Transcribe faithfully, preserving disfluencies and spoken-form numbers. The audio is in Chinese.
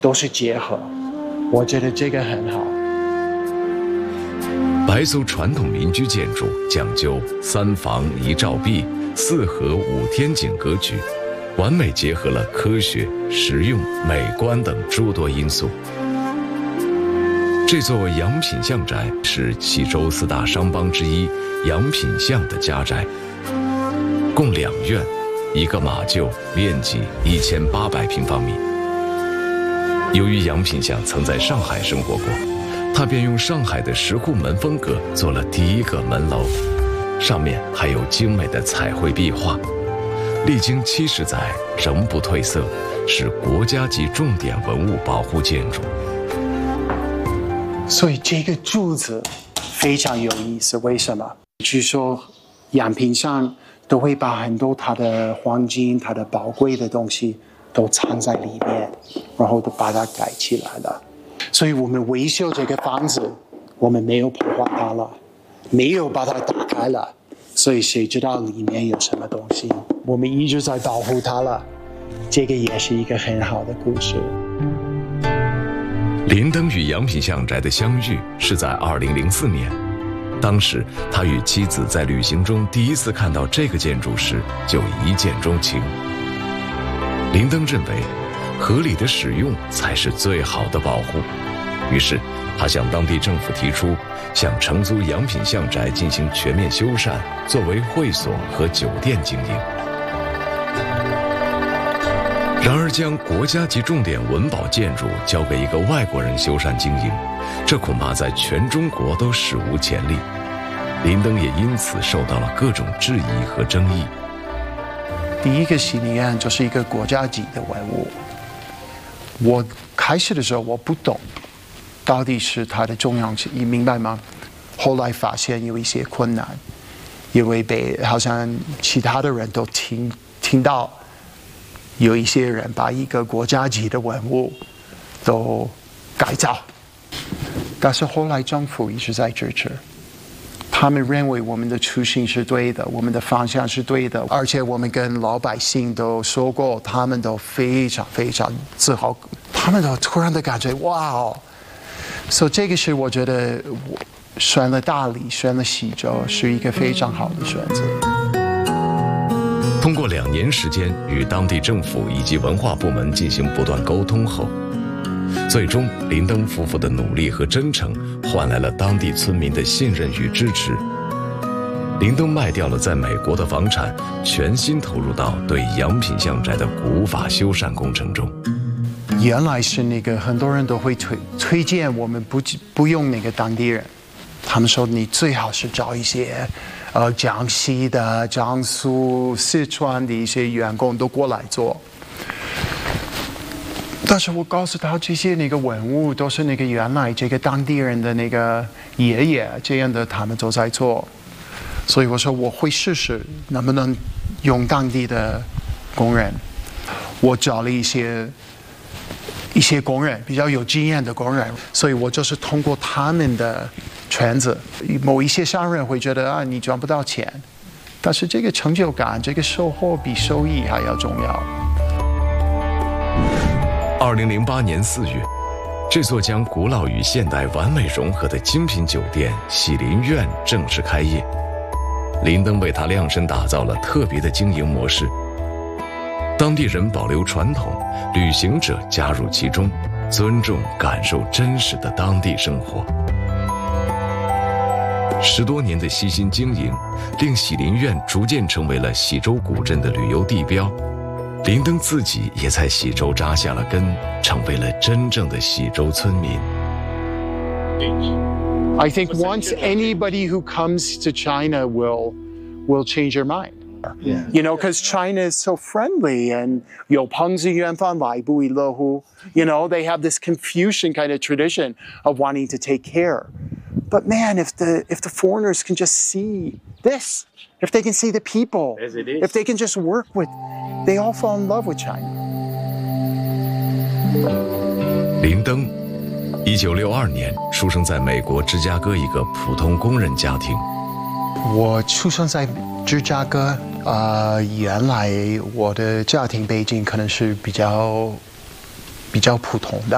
都是结合，我觉得这个很好。 白族传统民居建筑讲究三房一照壁、四合五天井格局，完美结合了科学、实用、美观等诸多因素。这座杨品相宅是喜洲四大商帮之一杨品相的家宅，共两院，一个马厩，面积一千八百平方米。由于杨品相曾在上海生活过，他便用上海的石户门风格做了第一个门楼，上面还有精美的彩绘壁画，历经七十载仍不褪色，是国家级重点文物保护建筑。 所以这个柱子非常有意思，为什么？据说杨品相都会把很多他的黄金、他的宝贵的东西都藏在里面，然后都把它盖起来了。所以我们维修这个房子，我们没有破坏它了，没有把它打开了，所以谁知道里面有什么东西？我们一直在保护它了，这个也是一个很好的故事。 林登与杨品相宅的相遇是在二零零四年，当时他与妻子在旅行中第一次看到这个建筑时，就一见钟情。林登认为，合理的使用才是最好的保护，于是他向当地政府提出，向承租杨品相宅进行全面修缮，作为会所和酒店经营。然而，将国家级重点文保建筑交给一个外国人修缮经营，这恐怕在全中国都史无前例。林登也因此受到了各种质疑和争议。 第一个喜灵院就是一个国家级的文物，我开始的时候我不懂，到底是它的重要性，你明白吗？后来发现有一些困难，因为被好像其他的人都听听到。有一些人把一个国家级的文物都改造，但是后来政府一直在支持，他们认为我们的初心是对的，我们的方向是对的，而且我们跟老百姓都说过，他们都非常非常自豪，他们都突然的感觉哇哦，所以这个是我觉得我选了大理，选了喜洲是一个非常好的选择。 通过两年时间与当地政府以及文化部门进行不断沟通后，最终林登夫妇的努力和真诚换来了当地村民的信任与支持。林登卖掉了在美国的房产，全心投入到对杨品相宅的古法修缮工程中。 原来是那个很多人都会推推荐我们不不用那个当地人，他们说你最好是找一些呃，江西的、江苏、四川的一些员工都过来做，但是我告诉他，这些那个文物都是那个原来这个当地人的那个爷爷这样的，他们都在做，所以我说我会试试能不能用当地的工人，我找了一些一些工人比较有经验的工人，所以我就是通过他们的圈子，某一些商人会觉得啊，你赚不到钱，但是这个成就感，这个收获比收益还要重要。 二零零八年四月，这座将古老与现代完美融合的精品酒店喜林苑正式开业。林登为它量身打造了特别的经营模式，当地人保留传统，旅行者加入其中，尊重感受真实的当地生活。十多年的悉心经营，令喜林苑逐渐成为了喜洲古镇的旅游地标。林登自己也在喜洲扎下了根，成为了真正的喜洲村民。 I think once anybody who comes to China will will change your mind. Yeah. You know, because China is so friendly and 有朋自远方来不亦乐乎. You know, they have this Confucian kind of tradition of wanting to take care. But man, if the if the foreigners can just see this, if they can see the people, As it is. if they can just work with, they all fall in love with China. 林登，一九六二年出生在美国芝加哥一个普通工人家庭。 我出生在芝加哥，呃，原来我的家庭背景可能是比较比较普通的，